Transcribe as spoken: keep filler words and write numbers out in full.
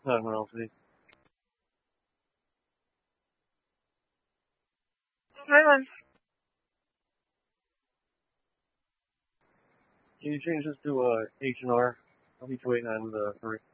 Nothing else. Silence. Can you change this to uh, H and R? I'll be waiting on the three.